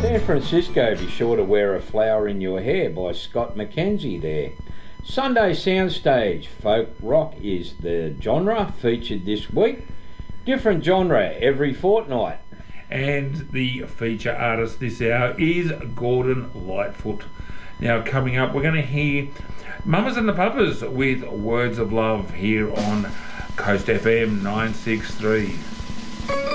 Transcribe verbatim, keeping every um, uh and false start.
San Francisco, be sure to wear a flower in your hair by Scott McKenzie there. Sunday Soundstage, folk rock is the genre featured this week. Different genre every fortnight. And the feature artist this hour is Gordon Lightfoot. Now coming up, we're going to hear Mamas and the Papas with Words of Love here on Coast F M nine six three.